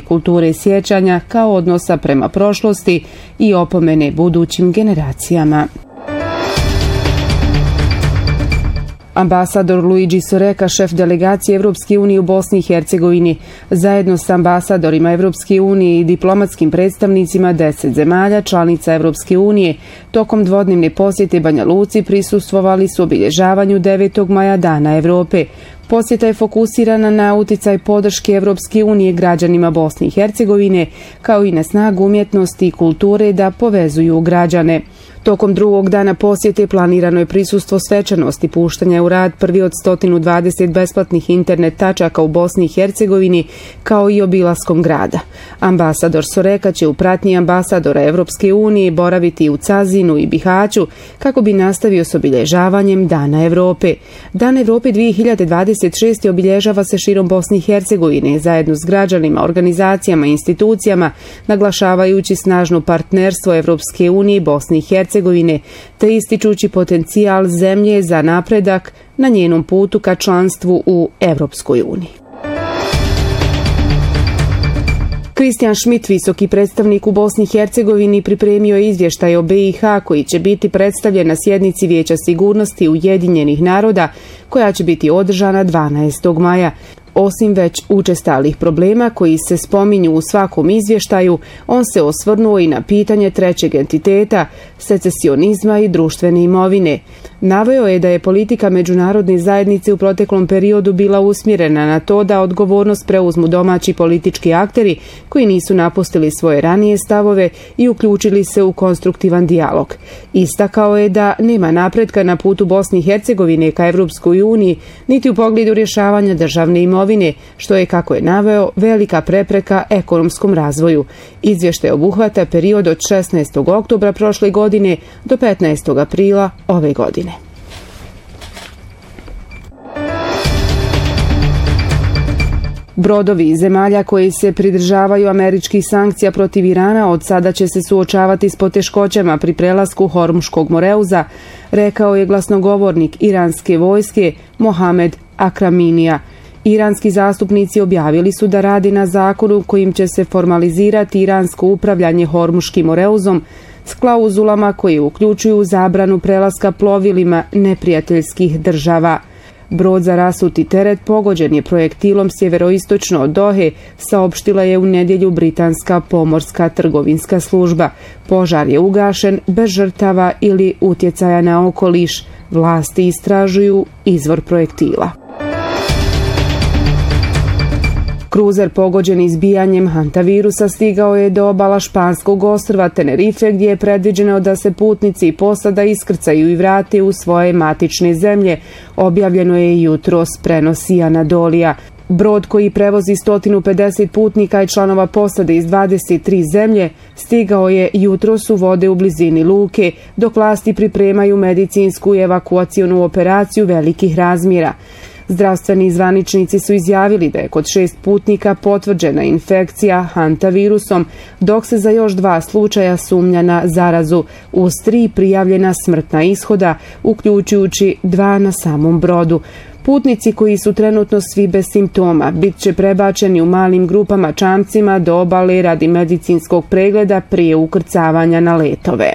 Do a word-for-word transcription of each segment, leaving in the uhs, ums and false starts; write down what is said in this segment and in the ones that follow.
kulture sjećanja kao odnosa prema prošlosti i opomene budućim generacijama. Ambasador Luigi Soreka, šef delegacije Evropske unije u Bosni i Hercegovini, zajedno s ambasadorima Evropske unije i diplomatskim predstavnicima deset zemalja članica Evropske unije, tokom dvodnevne posjete Banja Luci prisustvovali su obilježavanju devetog maja Dana Evrope. Posjeta je fokusirana na uticaj podrške Evropske unije građanima Bosne i Hercegovine, kao i na snagu umjetnosti i kulture da povezuju građane. Tokom drugog dana posjete planirano je prisustvo svečanosti puštanja u rad prvi od sto dvadeset besplatnih internet tačaka u Bosni i Hercegovini, kao i obilaskom grada. Ambasador Soreka će u pratnji ambasadora Evropske unije boraviti u Cazinu i Bihaću kako bi nastavio s obilježavanjem Dana Evrope. Dan Evrope dvije hiljade dvadeset šeste. obilježava se širom Bosne i Hercegovine zajedno s građanima, organizacijama i institucijama, naglašavajući snažno partnerstvo Evropske unije i Bosne i Hercegovine, te ističući potencijal zemlje za napredak na njenom putu ka članstvu u Evropskoj uniji. Kristijan Šmit, visoki predstavnik u Bosni i Hercegovini, pripremio je izvještaj o be i ha koji će biti predstavljen na sjednici Vijeća sigurnosti Ujedinjenih naroda, koja će biti održana dvanaestog maja. Osim već učestalih problema koji se spominju u svakom izvještaju, on se osvrnuo i na pitanje trećeg entiteta, secesionizma i društvene imovine. Naveo je da je politika međunarodne zajednice u proteklom periodu bila usmjerena na to da odgovornost preuzmu domaći politički akteri koji nisu napustili svoje ranije stavove i uključili se u konstruktivan dijalog. Istakao je da nema napretka na putu Bosne i Hercegovine ka Evropskoj uniji, niti u pogledu rješavanja državne imovine, što je, kako je naveo, velika prepreka ekonomskom razvoju. Izvještaj obuhvata period od šesnaestog oktobra prošle godine do petnaestog aprila ove godine. Brodovi zemalja koji se pridržavaju američkih sankcija protiv Irana od sada će se suočavati s poteškoćama pri prelasku Hormuškog Moreuza, rekao je glasnogovornik iranske vojske Mohamed Akraminija. Iranski zastupnici objavili su da radi na zakonu kojim će se formalizirati iransko upravljanje Hormuškim Moreuzom s klauzulama koje uključuju zabranu prelaska plovilima neprijateljskih država. Brod za rasuti teret pogođen je projektilom sjeveroistočno od Dohe, saopštila je u nedjelju britanska pomorska trgovinska služba. Požar je ugašen bez žrtava ili utjecaja na okoliš. Vlasti istražuju izvor projektila. Kruzer pogođen izbijanjem hantavirusa stigao je do obala španskog ostrva Tenerife, gdje je predviđeno da se putnici i posada iskrcaju i vrate u svoje matične zemlje. Objavljeno je jutros, prenosi Anadolija. Brod koji prevozi sto pedeset putnika i članova posade iz dvadeset tri zemlje stigao je jutros u vode u blizini luke, dok vlasti pripremaju medicinsku i evakuacionu operaciju velikih razmjera. Zdravstveni zvaničnici su izjavili da je kod šest putnika potvrđena infekcija hantavirusom, dok se za još dva slučaja sumnja na zarazu, uz tri prijavljena smrtna ishoda, uključujući dva na samom brodu. Putnici koji su trenutno svi bez simptoma bit će prebačeni u malim grupama čamcima do obale radi medicinskog pregleda prije ukrcavanja na letove.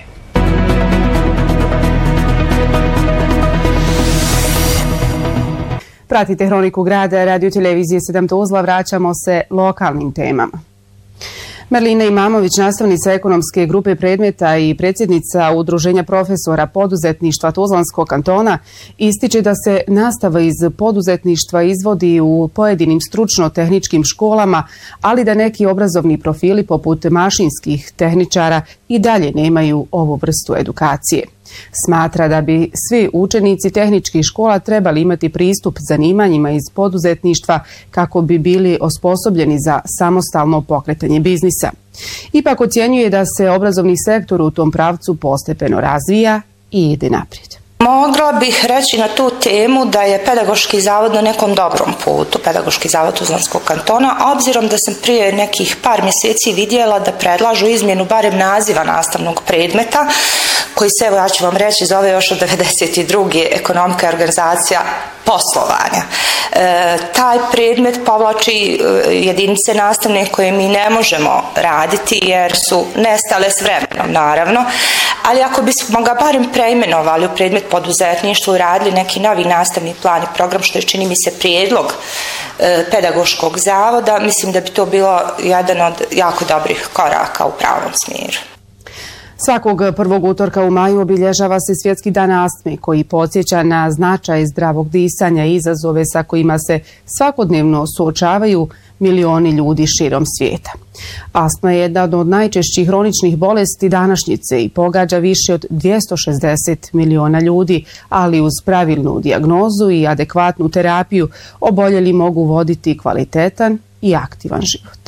Pratite Hroniku grada Radio televizije sedam Tuzla, vraćamo se lokalnim temama. Merlina Imamović, nastavnica ekonomske grupe predmeta i predsjednica Udruženja profesora poduzetništva Tuzlanskog kantona, ističe da se nastava iz poduzetništva izvodi u pojedinim stručno-tehničkim školama, ali da neki obrazovni profili poput mašinskih tehničara i dalje nemaju ovu vrstu edukacije. Smatra da bi svi učenici tehničkih škola trebali imati pristup zanimanjima iz poduzetništva kako bi bili osposobljeni za samostalno pokretanje biznisa. Ipak ocjenjuje da se obrazovni sektor u tom pravcu postepeno razvija i ide naprijed. Mogla bih reći na tu temu da je Pedagoški zavod na nekom dobrom putu, Pedagoški zavod Tuzlanskog kantona, obzirom da sam prije nekih par mjeseci vidjela da predlažu izmjenu barem naziva nastavnog predmeta, koji se, evo ja ću vam reći, zove još od devedeset druge ekonomika i organizacija poslovanja. E, taj predmet povlači jedinice nastavne koje mi ne možemo raditi jer su nestale s vremenom, naravno, ali ako bismo ga barem preimenovali u predmet poduzetništva i radili neki novi nastavni plan i program, što je, čini mi se, prijedlog e, Pedagoškog zavoda, mislim da bi to bilo jedan od jako dobrih koraka u pravom smjeru. Svakog prvog utorka u maju obilježava se Svjetski dan astme, koji podsjeća na značaj zdravog disanja i izazove sa kojima se svakodnevno suočavaju milioni ljudi širom svijeta. Astma je jedna od najčešćih hroničnih bolesti današnjice i pogađa više od dvjesto šezdeset miliona ljudi, ali uz pravilnu dijagnozu i adekvatnu terapiju oboljeli mogu voditi kvalitetan i aktivan život.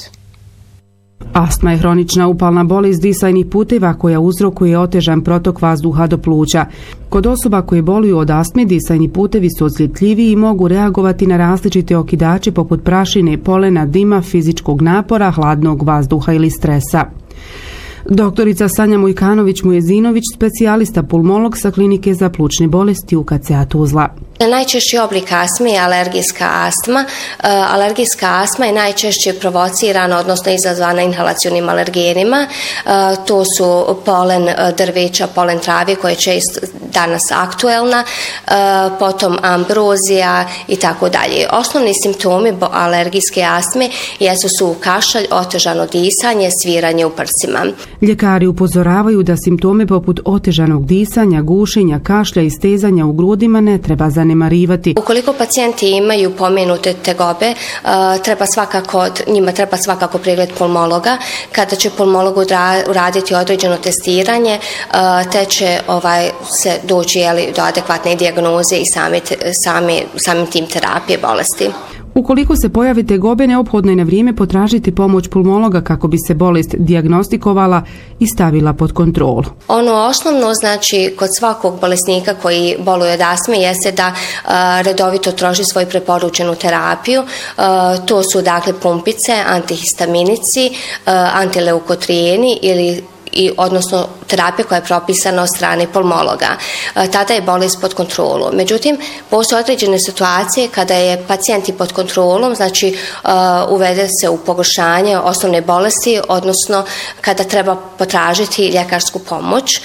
Astma je hronična upalna bolest disajnih puteva koja uzrokuje otežan protok vazduha do pluća. Kod osoba koje boluju od astme, disajni putevi su osjetljiviji i mogu reagovati na različite okidače poput prašine, polena, dima, fizičkog napora, hladnog vazduha ili stresa. Doktorica Sanja Mujkanović-Mujezinović, specijalista pulmolog sa klinike za plućne bolesti U K C A Tuzla. Najčešći oblik astme je alergijska astma. E, alergijska astma je najčešće provocirana, odnosno izazvana inhalacionim alergenima. E, to su polen drveća, polen trave koja je često danas aktuelna, e, potom ambrozija i tako dalje. Osnovni simptomi alergijske astme jesu su kašalj, otežano disanje, sviranje u prsima. Ljekari upozoravaju da simptome poput otežanog disanja, gušenja, kašlja i stezanja u grudima ne treba zanemarivati. Ukoliko pacijenti imaju pomenute tegobe, treba svakako, njima treba svakako pregled pulmologa. Kada će pulmolog uraditi određeno testiranje, te će ovaj, se doći jeli, do adekvatne dijagnoze i same, same, samim tim terapije bolesti. Ukoliko se pojave tegobe, neophodno je na vrijeme potražiti pomoć pulmologa kako bi se bolest dijagnostikovala i stavila pod kontrolu. Ono osnovno, znači, kod svakog bolesnika koji boluje od astme jeste da a, redovito troši svoju preporučenu terapiju. A, to su dakle pumpice, antihistaminici, a, antileukotrijeni ili i odnosno terapija koja je propisana od strane pulmologa. E, tada je bolest pod kontrolom. Međutim, postoje određene situacije kada je pacijent pod kontrolom, znači e, uvede se u pogoršanje osnovne bolesti, odnosno kada treba potražiti ljekarsku pomoć. E,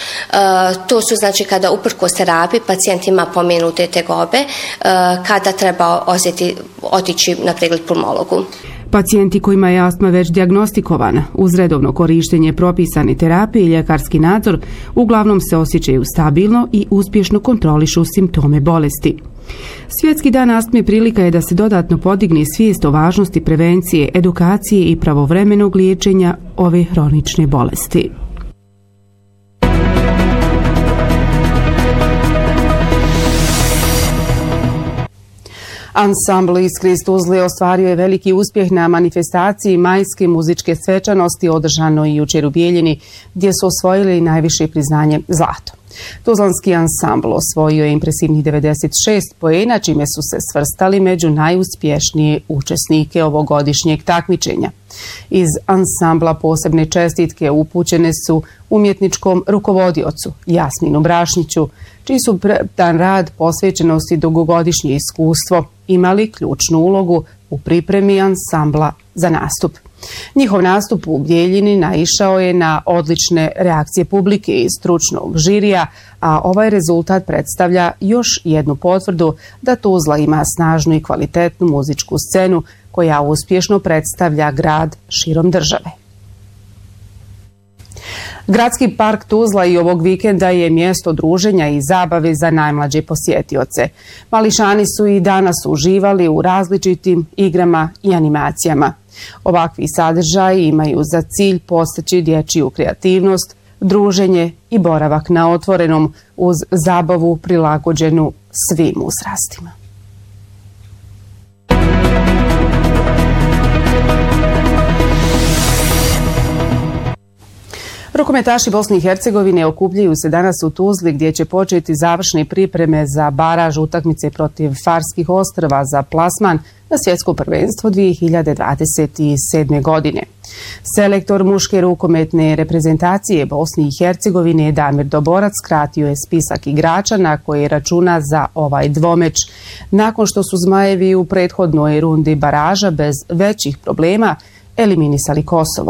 to su znači kada uprkos terapiji pacijent ima pomenute tegobe, e, kada treba osjeti, otići na pregled pulmologu. Pacijenti kojima je astma već dijagnostikovana, uz redovno korištenje propisane terapije i ljekarski nadzor, uglavnom se osjećaju stabilno i uspješno kontrolišu simptome bolesti. Svjetski dan astme prilika je da se dodatno podigne svijest o važnosti prevencije, edukacije i pravovremenog liječenja ove hronične bolesti. Ansambl Iskre iz Tuzle ostvario je veliki uspjeh na manifestaciji majske muzičke svečanosti održanoj jučer u Bijeljini, gdje su osvojili najviše priznanje zlato. Tuzlanski ansambl osvojio je impresivnih devedeset šest poena, čime su se svrstali među najuspješnije učesnike ovogodišnjeg takmičenja. Iz ansambla posebne čestitke upućene su umjetničkom rukovodiocu Jasminu Brašniću, čiji su predan rad, posvećenost i dugogodišnje iskustvo imali ključnu ulogu u pripremi ansambla za nastup. Njihov nastup u Bijeljini naišao je na odlične reakcije publike i stručnog žirija, a ovaj rezultat predstavlja još jednu potvrdu da Tuzla ima snažnu i kvalitetnu muzičku scenu koja uspješno predstavlja grad širom države. Gradski park Tuzla i ovog vikenda je mjesto druženja i zabave za najmlađe posjetioce. Mališani su i danas uživali u različitim igrama i animacijama. Ovakvi sadržaji imaju za cilj postaći dječju kreativnost, druženje i boravak na otvorenom uz zabavu prilagođenu svim uzrastima. Rukometaši Bosne i Hercegovine okupljaju se danas u Tuzli gdje će početi završne pripreme za baraž utakmice protiv Farskih ostrva za plasman na svjetsko prvenstvo dvije hiljade dvadeset sedme. godine. Selektor muške rukometne reprezentacije Bosne i Hercegovine Damir Doborac skratio je spisak igrača na koje računa za ovaj dvomeč, nakon što su Zmajevi u prethodnoj rundi baraža bez većih problema eliminisali Kosovo.